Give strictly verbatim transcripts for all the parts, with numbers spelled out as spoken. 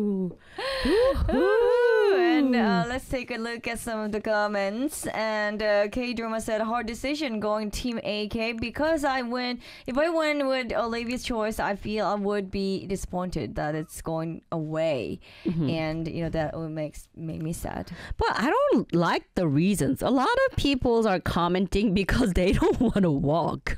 Ooh. And uh, let's take a look at some of the comments. And uh, K Drama said, hard decision going Team A K because I went. If I went with Olivia's choice, I feel I would be disappointed that it's going away, Mhm. and you know that would makes make me sad. But I don't like the reasons. A lot of people are commenting because they don't want to walk.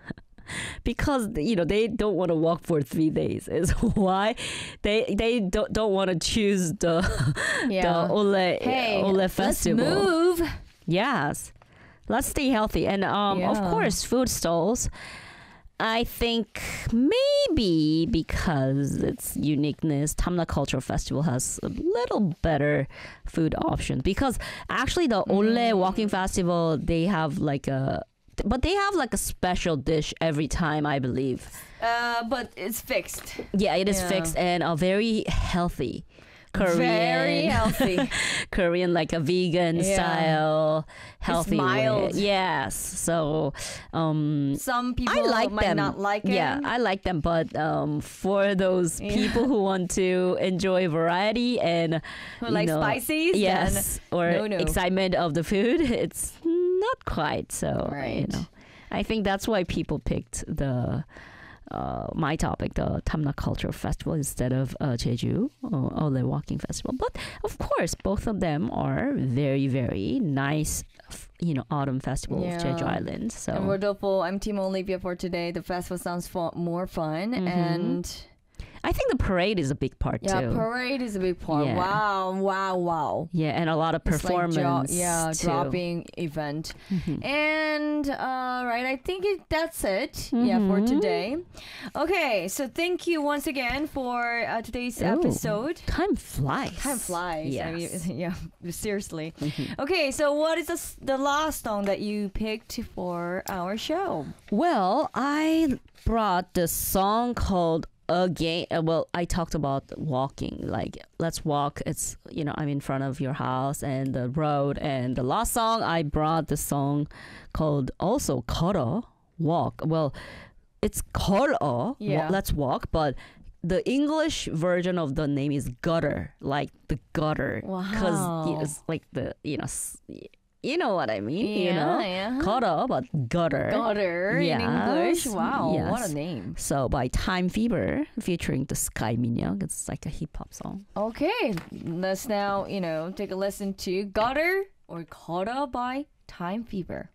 Because you know they don't want to walk for three days is why they they don't don't want to choose the Yeah. the Ole Hey, Ole let's festival. move. Yes, let's stay healthy and um of Yeah. course food stalls. I think maybe because its uniqueness, Tamna Cultural Festival has a little better food options. Because actually, the Ole Mm. Walking Festival, they have like a, but they have like a special dish every time, I believe. Uh, but it's fixed. Yeah, it is Yeah. fixed and uh, very healthy. Korean, Very healthy. Korean, like a vegan Yeah. style, healthy. way. mild. Yes. So, um, Some people I like might them. not like it. Yeah, I like them, but um, for those Yeah. people who want to enjoy variety and Who you like know, spices? yes, or no, no. excitement of the food, it's not quite. So, you Right. know, I think that's why people picked the. Uh, my topic, the Tamna Cultural Festival, instead of uh, Jeju or Ole Walking Festival. But of course, both of them are very, very nice, f- you know, autumn festival Yeah. of Jeju Island. So And Rodolfo, I'm Team Olivia for today. The festival sounds fu- more fun, Mhm. and I think the parade is a big part yeah, too. parade is a big part. Yeah. Wow, wow, wow. Yeah, and a lot of It's like performance. dro- yeah, too. dropping event. Mhm. And uh, right, I think it, that's it. Yeah, for Mhm. today. Okay, so thank you once again for uh, today's Ooh. episode. Time flies. Time flies. I mean, Yes. yeah, seriously. Mhm. Okay, so what is the, s- the last song that you picked for our show? Well, I brought this song called Again. uh, Well, I talked about walking, like let's walk. It's, you know, I'm in front of your house and the road. And the last song I brought the song called also Koro, walk. Well, it's Koro, Yeah. let's walk, but the English version of the name is gutter, like the gutter, because Wow. it's like the, you know, s- you know what I mean, you Yeah, know, yeah. Koro, but gutter. Gutter in Yes. English. Wow, what Yes. a name. So by Time Fever featuring the Sky Minyoung. It's like a hip hop song. Okay, let's now, you know, take a listen to Gutter or Gutter by Time Fever.